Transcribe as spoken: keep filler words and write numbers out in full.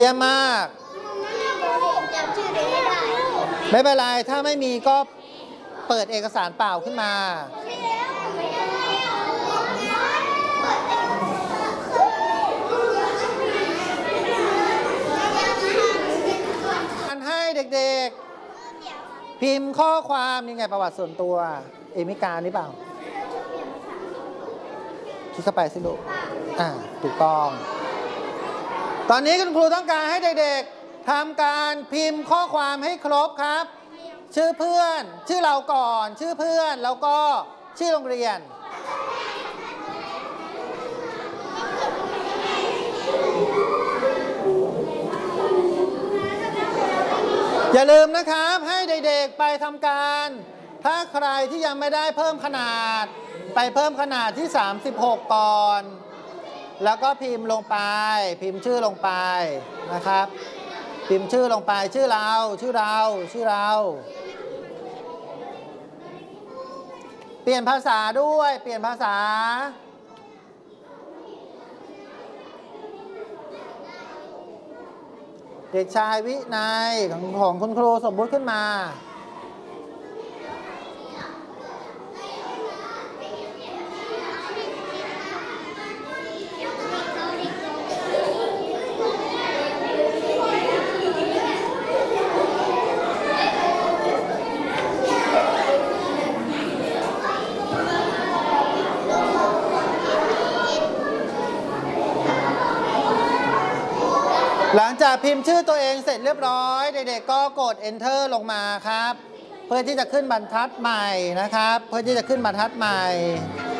เยี่ยมมากไม่เป็นไรถ้าไม่มีก็เปิดเอกสารเปล่าขึ้นมาให้เด็กๆพิมพ์ข้อความนี่ไงประวัติส่วนตัวเอมิกานี่เปล่าคลิกเข้าไปสิลูกอ่าถูกต้องตอนนี้คุณครูต้องการให้เด็กๆทำการพิมพ์ข้อความให้ครบครับชื่อเพื่อนชื่อเราก่อนชื่อเพื่อนแล้วก็ชื่อโรงเรียนอย่าลืมนะครับให้เด็กๆไปทำการถ้าใครที่ยังไม่ได้เพิ่มขนาดไปเพิ่มขนาดที่สามสิบหกก่อนแล้วก็พิมพ์ลงไปพิมพ์ชื่อลงไปนะครับพิมพ์ชื่อลงไปชื่อเราชื่อเราชื่อเราเปลี่ยนภาษาด้วยเปลี่ยนภาษาเด็กชายวินัยของของคุณครูสมมุติขึ้นมาหลังจากพิมพ์ชื่อตัวเองเสร็จเรียบร้อยเด็กๆก็กด enter ลงมาครับเพื่อที่จะขึ้นบรรทัดใหม่นะครับเพื่อที่จะขึ้นบรรทัดใหม่